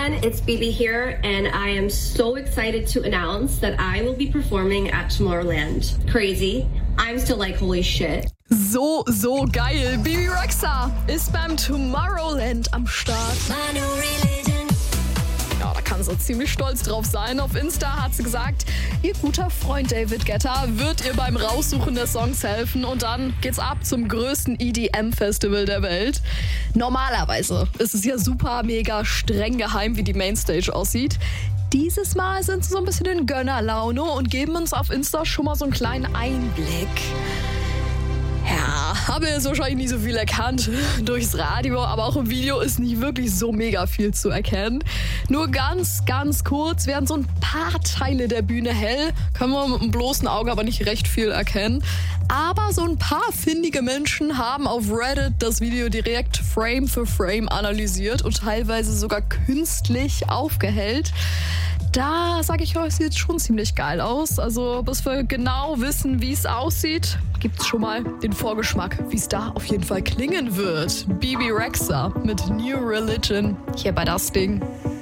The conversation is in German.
everyone, it's Bibi here, and I am so excited to announce that I will be performing at Tomorrowland. Crazy. I'm still like, holy shit. So geil. Bibi Rexha ist beim Tomorrowland am Start. Ja, da kann sie ziemlich stolz drauf sein. Auf Insta hat sie gesagt, ihr guter Freund David Guetta wird ihr beim Raussuchen der Songs helfen und dann geht's ab zum größten EDM-Festival der Welt. Normalerweise ist es ja super, mega streng geheim, wie die Mainstage aussieht. Dieses Mal sind sie so ein bisschen in Gönnerlaune und geben uns auf Insta schon mal so einen kleinen Einblick. Ja, habe jetzt wahrscheinlich nicht so viel erkannt durchs Radio, aber auch im Video ist nicht wirklich so mega viel zu erkennen. Nur ganz kurz werden so ein paar Teile der Bühne hell, können wir mit dem bloßen Auge aber nicht recht viel erkennen. Aber so ein paar findige Menschen haben auf Reddit das Video direkt Frame für Frame analysiert und teilweise sogar künstlich aufgehellt. Da, sage ich euch, sieht es schon ziemlich geil aus. Also bis wir genau wissen, wie es aussieht, gibt es schon mal den Vorgeschmack, wie es da auf jeden Fall klingen wird. Bibi Rexha mit New Religion hier bei Das Ding.